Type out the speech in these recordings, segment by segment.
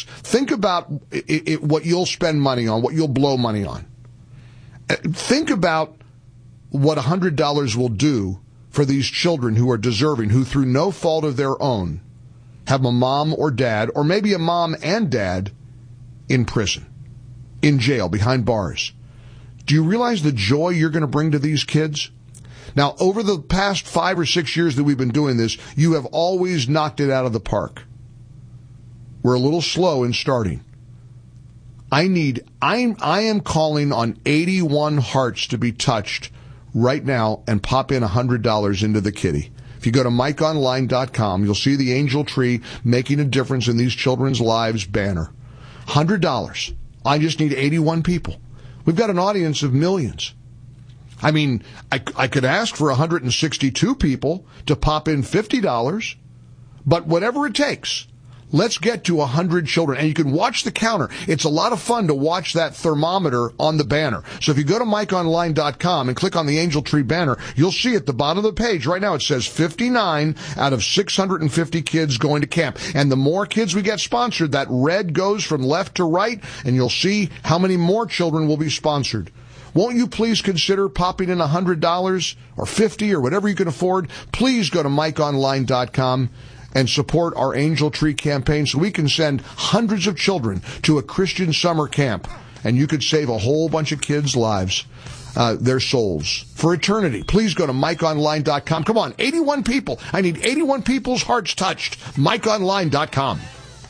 Think about what you'll spend money on, what you'll blow money on. Think about what $100 will do for these children who are deserving, who through no fault of their own have a mom or dad, or maybe a mom and dad, in prison, in jail, behind bars. Do you realize the joy you're going to bring to these kids? Now, over the past 5 or 6 years that we've been doing this, you have always knocked it out of the park. We're a little slow in starting. I am calling on 81 hearts to be touched right now and pop in $100 into the kitty. If you go to MikeOnline.com, you'll see the Angel Tree Making a Difference in These Children's Lives banner. $100. I just need 81 people. We've got an audience of millions. I mean, I could ask for 162 people to pop in $50, but whatever it takes. Let's get to 100 children. And you can watch the counter. It's a lot of fun to watch that thermometer on the banner. So if you go to MikeOnline.com and click on the Angel Tree banner, you'll see at the bottom of the page right now it says 59 out of 650 kids going to camp. And the more kids we get sponsored, that red goes from left to right, and you'll see how many more children will be sponsored. Won't you please consider popping in $100 or $50 or whatever you can afford? Please go to MikeOnline.com and support our Angel Tree campaign so we can send hundreds of children to a Christian summer camp. And you could save a whole bunch of kids' lives, their souls, for eternity. Please go to MikeOnline.com. Come on, 81 people. I need 81 people's hearts touched. MikeOnline.com.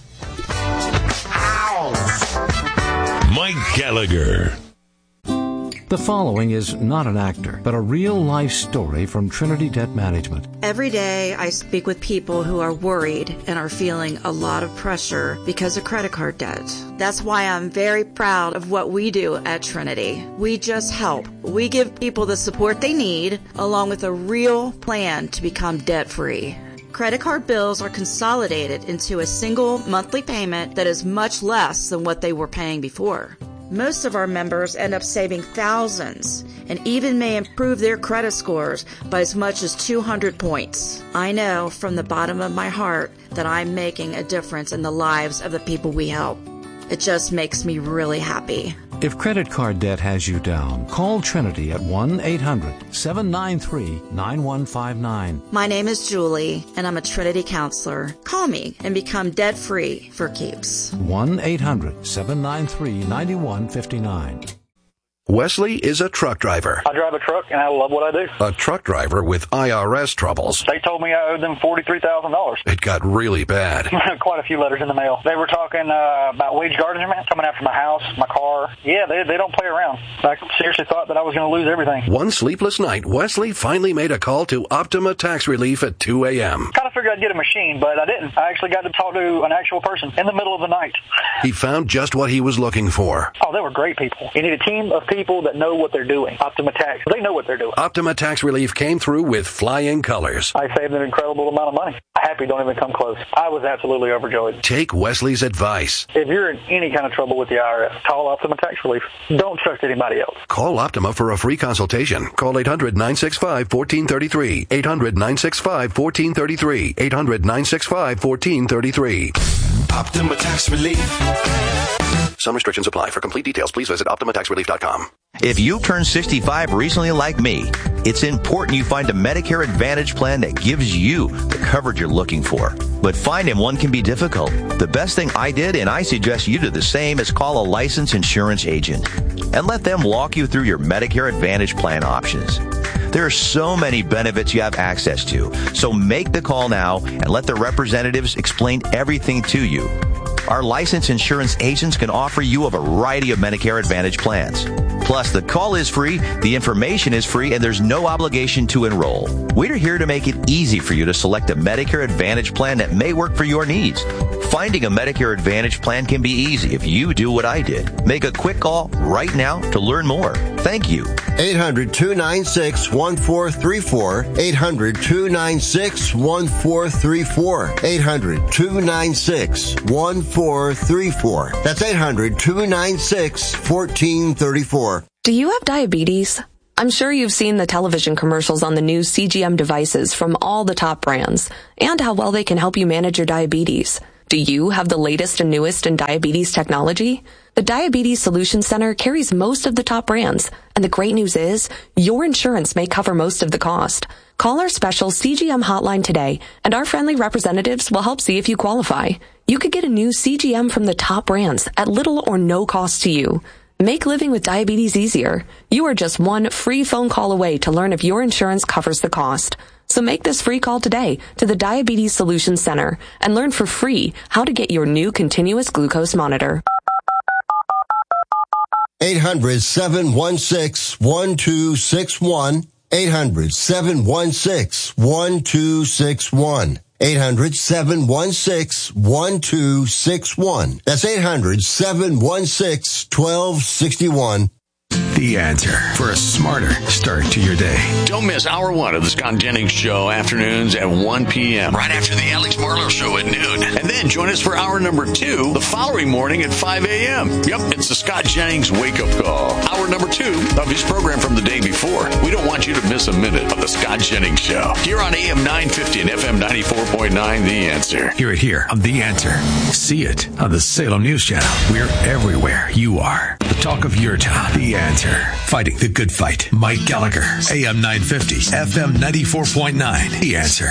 Ow. Mike Gallagher. The following is not an actor, but a real-life story from Trinity Debt Management. Every day I speak with people who are worried and are feeling a lot of pressure because of credit card debt. That's why I'm very proud of what we do at Trinity. We just help. We give people the support they need, along with a real plan to become debt-free. Credit card bills are consolidated into a single monthly payment that is much less than what they were paying before. Most of our members end up saving thousands and even may improve their credit scores by as much as 200 points. I know from the bottom of my heart that I'm making a difference in the lives of the people we help. It just makes me really happy. If credit card debt has you down, call Trinity at 1-800-793-9159. My name is Julie, and I'm a Trinity counselor. Call me and become debt-free for keeps. 1-800-793-9159. Wesley is a truck driver. I drive a truck, and I love what I do. A truck driver with IRS troubles. They told me I owed them $43,000. It got really bad. Quite a few letters in the mail. They were talking about wage garnishment, coming after my house, my car. Yeah, they don't play around. I seriously thought that I was going to lose everything. One sleepless night, Wesley finally made a call to Optima Tax Relief at 2 a.m. Kind of figured I'd get a machine, but I didn't. I actually got to talk to an actual person in the middle of the night. He found just what he was looking for. Oh, they were great people. You need a team of people that know what they're doing. Optima Tax, they know what they're doing. Optima Tax Relief came through with flying colors. I saved an incredible amount of money. Happy don't even come close. I was absolutely overjoyed. Take Wesley's advice. If you're in any kind of trouble with the IRS, call Optima Tax Relief. Don't trust anybody else. Call Optima for a free consultation. Call 800-965-1433. 800-965-1433. 800-965-1433. Optima Tax Relief. Some restrictions apply. For complete details, please visit OptimaTaxRelief.com. If you turned 65 recently like me, it's important you find a Medicare Advantage plan that gives you the coverage you're looking for. But finding one can be difficult. The best thing I did, and I suggest you do the same, is call a licensed insurance agent and let them walk you through your Medicare Advantage plan options. There are so many benefits you have access to, so make the call now and let the representatives explain everything to you. Our licensed insurance agents can offer you a variety of Medicare Advantage plans. Plus, the call is free, the information is free, and there's no obligation to enroll. We're here to make it easy for you to select a Medicare Advantage plan that may work for your needs. Finding a Medicare Advantage plan can be easy if you do what I did. Make a quick call right now to learn more. Thank you. 800-296-1434. 800-296-1434. 800-296-1434. That's 800-296-1434. Do you have diabetes? I'm sure you've seen the television commercials on the new CGM devices from all the top brands and how well they can help you manage your diabetes. Do you have the latest and newest in diabetes technology? The Diabetes Solutions Center carries most of the top brands, and the great news is your insurance may cover most of the cost. Call our special CGM hotline today, and our friendly representatives will help see if you qualify. You could get a new CGM from the top brands at little or no cost to you. Make living with diabetes easier. You are just one free phone call away to learn if your insurance covers the cost. So make this free call today to the Diabetes Solutions Center and learn for free how to get your new continuous glucose monitor. 800-716-1261. 800-716-1261. 800-716-1261. That's 800-716-1261. The answer for a smarter start to your day. Don't miss hour one of the Scott Jennings Show, afternoons at 1 p.m. right after the Alex Marlowe Show at noon. And then join us for hour number 2 the following morning at 5 a.m. Yep, it's the Scott Jennings Wake Up Call. Hour number 2 of his program from the day before. We don't want you to miss a minute of the Scott Jennings Show. Here on AM 950 and FM 94.9, The Answer. Hear it here on The Answer. See it on the Salem News Channel. We're everywhere you are. The talk of your town. The Answer. Fighting the good fight. Mike Gallagher. AM 950. FM 94.9. The Answer.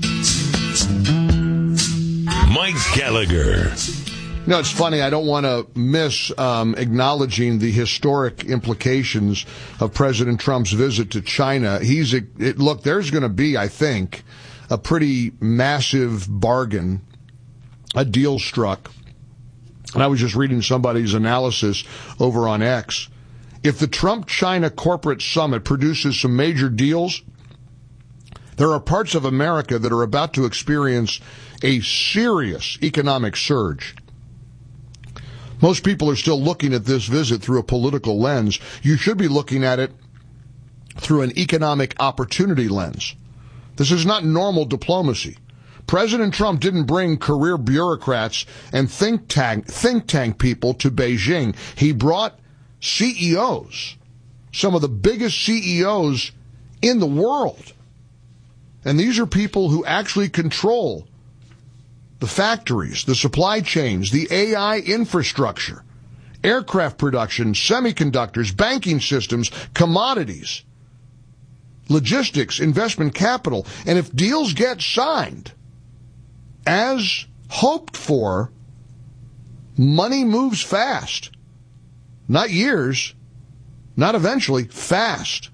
Mike Gallagher. You know, it's funny. I don't want to miss acknowledging the historic implications of President Trump's visit to China. Look, there's going to be, I think, a pretty massive bargain, a deal struck. And I was just reading somebody's analysis over on X. If the Trump-China corporate summit produces some major deals, there are parts of America that are about to experience a serious economic surge. Most people are still looking at this visit through a political lens. You should be looking at it through an economic opportunity lens. This is not normal diplomacy. President Trump didn't bring career bureaucrats and think tank people to Beijing. He brought CEOs, some of the biggest CEOs in the world. And these are people who actually control the factories, the supply chains, the AI infrastructure, aircraft production, semiconductors, banking systems, commodities, logistics, investment capital. And if deals get signed, as hoped for, money moves fast. Not years, not eventually, fast.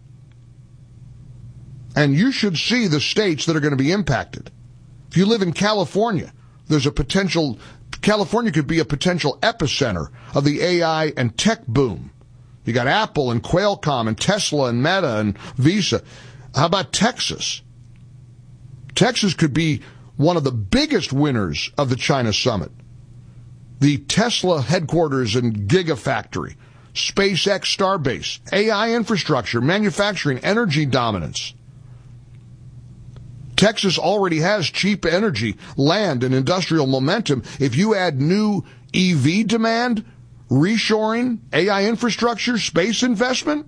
And you should see the states that are going to be impacted. If you live in California, California could be a potential epicenter of the AI and tech boom. You got Apple and Qualcomm and Tesla and Meta and Visa. How about Texas? Texas could be one of the biggest winners of the China summit. The Tesla headquarters and Gigafactory, SpaceX Starbase, AI infrastructure, manufacturing, energy dominance. Texas already has cheap energy, land, and industrial momentum. If you add new EV demand, reshoring, AI infrastructure, space investment,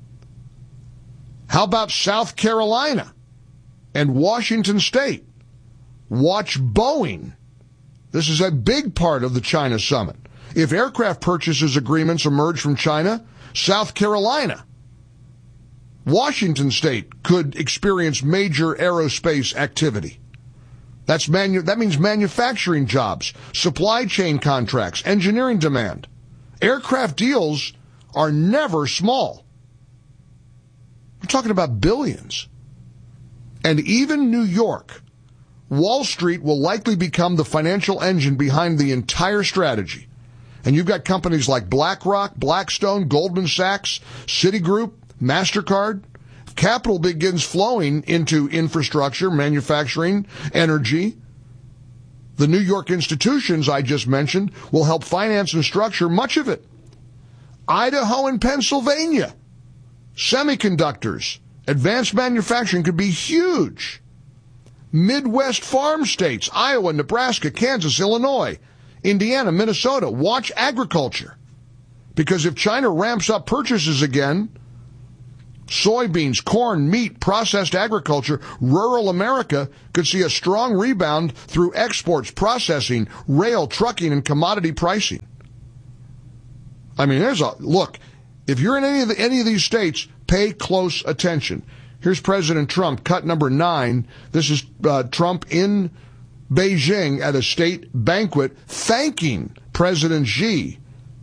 how about South Carolina and Washington State? Watch Boeing. This is a big part of the China summit. If aircraft purchases agreements emerge from China, South Carolina, Washington State could experience major aerospace activity. That means manufacturing jobs, supply chain contracts, engineering demand. Aircraft deals are never small. We're talking about billions. And even New York, Wall Street will likely become the financial engine behind the entire strategy. And you've got companies like BlackRock, Blackstone, Goldman Sachs, Citigroup, MasterCard. Capital begins flowing into infrastructure, manufacturing, energy. The New York institutions I just mentioned will help finance and structure much of it. Idaho and Pennsylvania, semiconductors, advanced manufacturing could be huge. Midwest farm states, Iowa, Nebraska, Kansas, Illinois, Indiana, Minnesota, watch agriculture. Because if China ramps up purchases again, soybeans, corn, meat, processed agriculture, rural America could see a strong rebound through exports, processing, rail, trucking, and commodity pricing. I mean, look, if you're in any of these states, pay close attention. Here's President Trump, cut number 9. This is Trump in Beijing at a state banquet thanking President Xi.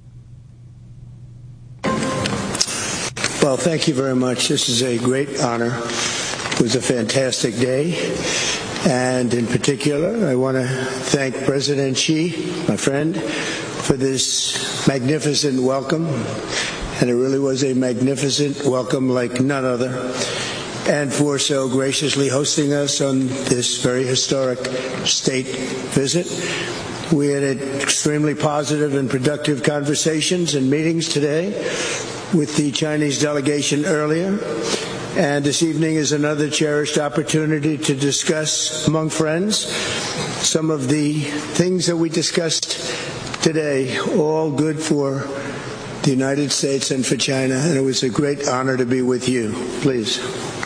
Well, thank you very much. This is a great honor. It was a fantastic day. And in particular, I want to thank President Xi, my friend, for this magnificent welcome. And it really was a magnificent welcome like none other. And for so graciously hosting us on this very historic state visit. We had extremely positive and productive conversations and meetings today with the Chinese delegation earlier. And this evening is another cherished opportunity to discuss among friends some of the things that we discussed today, all good for the United States and for China. And it was a great honor to be with you. Please.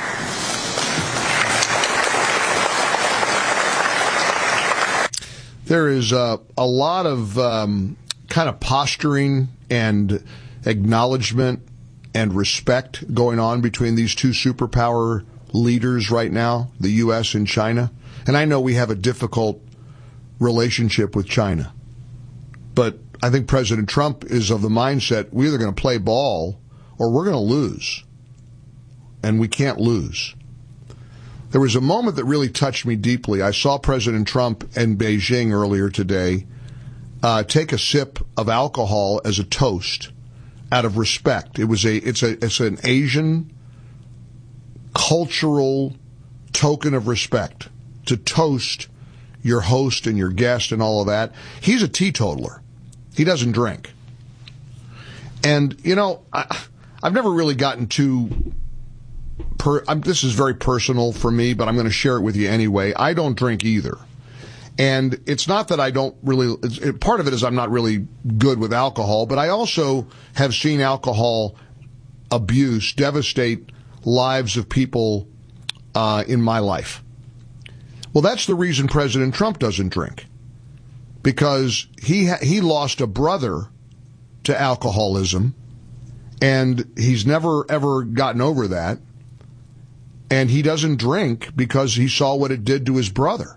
There is a lot of kind of posturing and acknowledgement and respect going on between these two superpower leaders right now, the U.S. and China. And I know we have a difficult relationship with China. But I think President Trump is of the mindset, we're either going to play ball or we're going to lose. And we can't lose. There was a moment that really touched me deeply. I saw President Trump in Beijing earlier today take a sip of alcohol as a toast out of respect. It's an Asian cultural token of respect to toast your host and your guest and all of that. He's a teetotaler. He doesn't drink. And, you know, I've never really gotten too... this is very personal for me, but I'm going to share it with you anyway. I don't drink either. And it's not that I don't really, part of it is I'm not really good with alcohol, but I also have seen alcohol abuse devastate lives of people in my life. Well, that's the reason President Trump doesn't drink. Because he lost a brother to alcoholism, and he's never, ever gotten over that. And he doesn't drink because he saw what it did to his brother.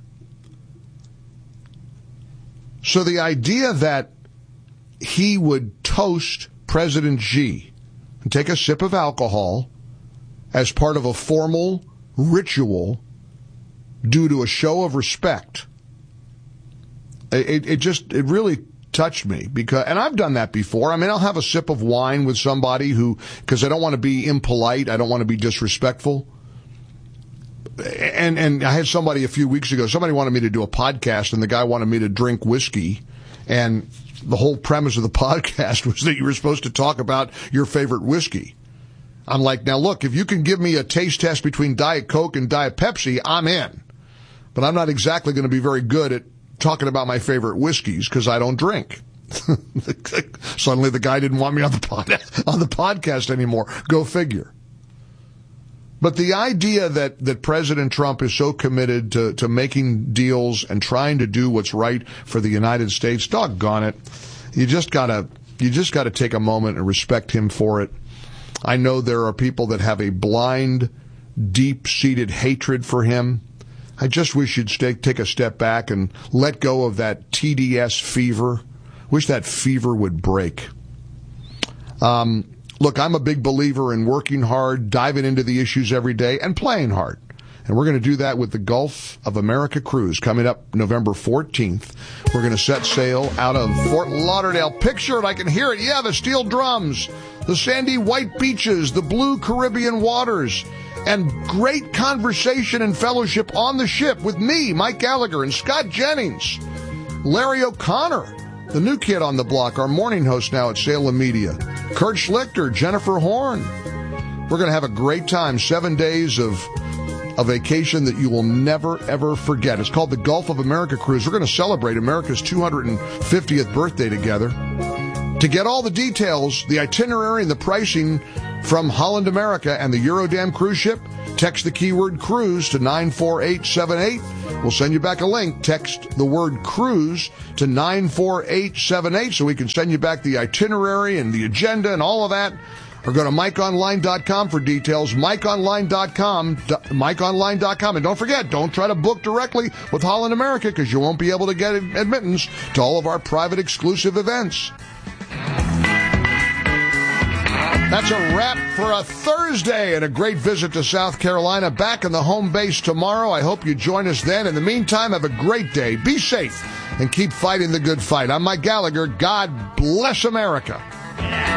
So the idea that he would toast President Xi and take a sip of alcohol as part of a formal ritual due to a show of respect, it really touched me and I've done that before. I mean, I'll have a sip of wine with somebody because I don't want to be impolite. I don't want to be disrespectful. And I had somebody a few weeks ago, somebody wanted me to do a podcast, and the guy wanted me to drink whiskey. And the whole premise of the podcast was that you were supposed to talk about your favorite whiskey. I'm like, now look, if you can give me a taste test between Diet Coke and Diet Pepsi, I'm in. But I'm not exactly going to be very good at talking about my favorite whiskeys because I don't drink. Suddenly the guy didn't want me on the podcast anymore. Go figure. But the idea that President Trump is so committed to making deals and trying to do what's right for the United States, doggone it, you just gotta take a moment and respect him for it. I know there are people that have a blind, deep-seated hatred for him. I just wish you'd take a step back and let go of that TDS fever. Wish that fever would break. Look, I'm a big believer in working hard, diving into the issues every day, and playing hard. And we're going to do that with the Gulf of America cruise coming up November 14th. We're going to set sail out of Fort Lauderdale. Picture it, I can hear it. Yeah, the steel drums, the sandy white beaches, the blue Caribbean waters, and great conversation and fellowship on the ship with me, Mike Gallagher, and Scott Jennings, Larry O'Connor, the new kid on the block, our morning host now at Salem Media, Kurt Schlichter, Jennifer Horn. We're going to have a great time, 7 days of a vacation that you will never, ever forget. It's called the Gulf of America Cruise. We're going to celebrate America's 250th birthday together. To get all the details, the itinerary, and the pricing from Holland America and the Eurodam cruise ship, text the keyword cruise to 94878. We'll send you back a link. Text the word cruise to 94878 so we can send you back the itinerary and the agenda and all of that. Or go to MikeOnline.com for details. MikeOnline.com. And don't forget, don't try to book directly with Holland America because you won't be able to get admittance to all of our private exclusive events. That's a wrap for a Thursday and a great visit to South Carolina. Back in the home base tomorrow. I hope you join us then. In the meantime, have a great day. Be safe and keep fighting the good fight. I'm Mike Gallagher. God bless America.